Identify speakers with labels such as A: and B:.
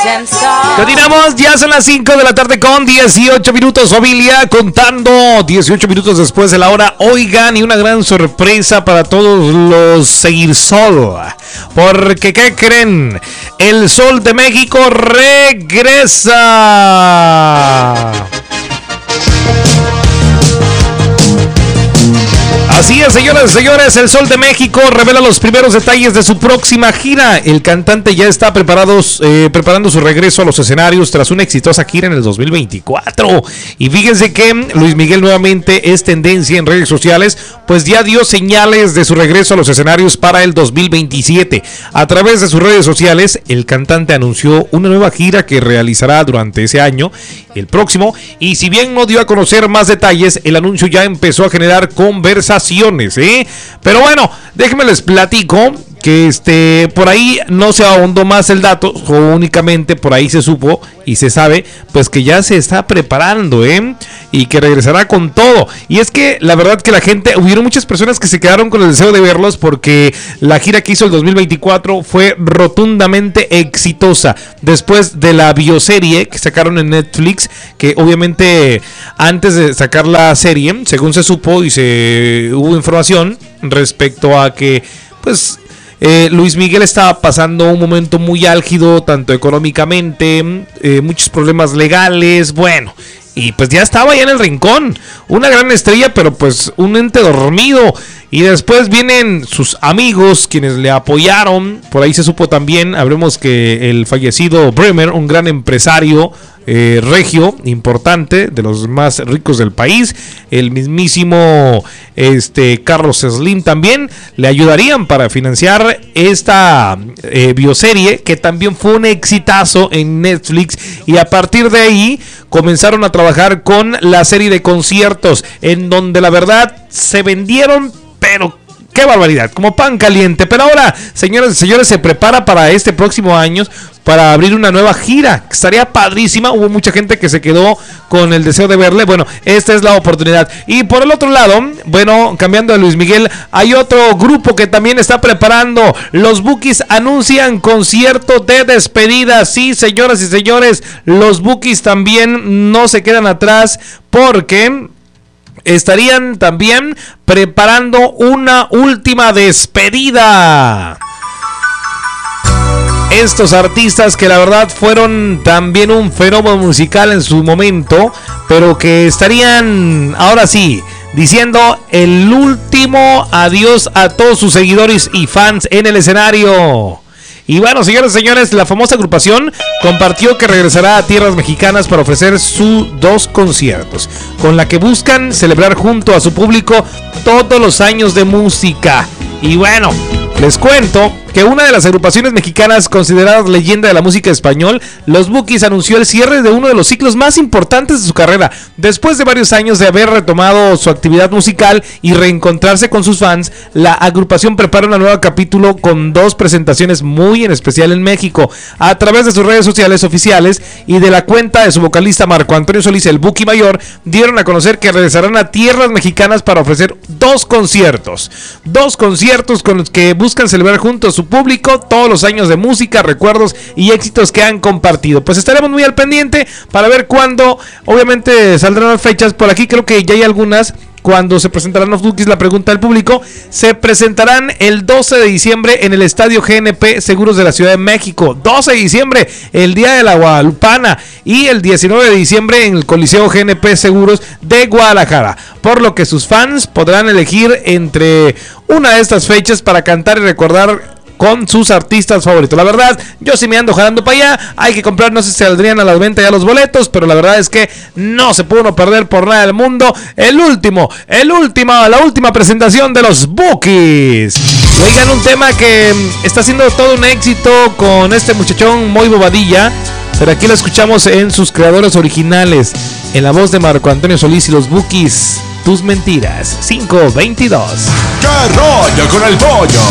A: Continuamos, ya son las 5 de la tarde con 18 minutos, familia, contando 18 minutos después de la hora. Oigan, y una gran sorpresa para todos los Seguir Sol, porque ¿qué creen? El Sol de México regresa. Así es, señoras y señores, el Sol de México revela los primeros detalles de su próxima gira. El cantante ya está preparando su regreso a los escenarios tras una exitosa gira en el 2024. Y fíjense que Luis Miguel nuevamente es tendencia en redes sociales, pues ya dio señales de su regreso a los escenarios para el 2027. A través de sus redes sociales, el cantante anunció una nueva gira que realizará durante ese año, el próximo, y si bien no dio a conocer más detalles, el anuncio ya empezó a generar conversaciones, Pero bueno, déjenme les platico que por ahí no se ahondó más el dato, únicamente por ahí se supo y se sabe pues que ya se está preparando, y que regresará con todo. Y es que la verdad que hubieron muchas personas que se quedaron con el deseo de verlos, porque la gira que hizo el 2024 fue rotundamente exitosa. Después de la bioserie que sacaron en Netflix, que obviamente antes de sacar la serie, según se supo y hubo información respecto a que pues Luis Miguel estaba pasando un momento muy álgido, tanto económicamente, muchos problemas legales, bueno, y pues ya estaba ya en el rincón, una gran estrella, pero pues un ente dormido. Y después vienen sus amigos, quienes le apoyaron. Por ahí se supo también, hablemos que el fallecido Bremer, un gran empresario regio, importante, de los más ricos del país, el mismísimo Carlos Slim también le ayudarían para financiar esta bioserie, que también fue un exitazo en Netflix. Y a partir de ahí comenzaron a trabajar con la serie de conciertos, en donde la verdad se vendieron, pero qué barbaridad, como pan caliente. Pero ahora, señoras y señores, se prepara para este próximo año para abrir una nueva gira, que estaría padrísima. Hubo mucha gente que se quedó con el deseo de verle. Bueno, esta es la oportunidad. Y por el otro lado, bueno, cambiando de Luis Miguel, hay otro grupo que también está preparando. Los Bukis anuncian concierto de despedida. Sí, señoras y señores, los Bukis también no se quedan atrás, porque estarían también preparando una última despedida. Estos artistas que la verdad fueron también un fenómeno musical en su momento, pero que estarían ahora sí diciendo el último adiós a todos sus seguidores y fans en el escenario. Y bueno, señores y señores, la famosa agrupación compartió que regresará a tierras mexicanas para ofrecer sus 2 conciertos, con la que buscan celebrar junto a su público todos los años de música. Y bueno, les cuento que una de las agrupaciones mexicanas consideradas leyenda de la música español, los Bukis, anunció el cierre de uno de los ciclos más importantes de su carrera. Después de varios años de haber retomado su actividad musical y reencontrarse con sus fans, la agrupación prepara un nuevo capítulo con 2 presentaciones muy en especial en México. A través de sus redes sociales oficiales y de la cuenta de su vocalista Marco Antonio Solís, el Buki Mayor, dieron a conocer que regresarán a tierras mexicanas para ofrecer 2 conciertos. 2 conciertos con los que buscan celebrar junto a su público todos los años de música, recuerdos y éxitos que han compartido. Pues estaremos muy al pendiente para ver cuándo, obviamente, saldrán las fechas. Por aquí creo que ya hay algunas. Cuando se presentarán los Bukis, la pregunta del público, se presentarán el 12 de diciembre en el Estadio GNP Seguros de la Ciudad de México. 12 de diciembre, el Día de la Guadalupana. Y el 19 de diciembre en el Coliseo GNP Seguros de Guadalajara. Por lo que sus fans podrán elegir entre una de estas fechas para cantar y recordar con sus artistas favoritos. La verdad, yo sí me ando jalando para allá. Hay que comprar, no sé si saldrían a la venta ya los boletos, pero la verdad es que no se pudo perder por nada del mundo la última presentación de los Bukis. Oigan, un tema que está siendo todo un éxito con este muchachón Moy Bobadilla, pero aquí lo escuchamos en sus creadores originales, en la voz de Marco Antonio Solís y los Bukis. Tus mentiras, 5:22.
B: ¿Qué rollo con el pollo?